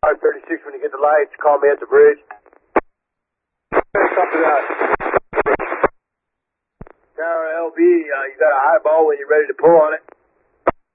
36, when you get the lights, call me at the bridge. Copy that. Tower LB, you got a high ball when you're ready to pull on it.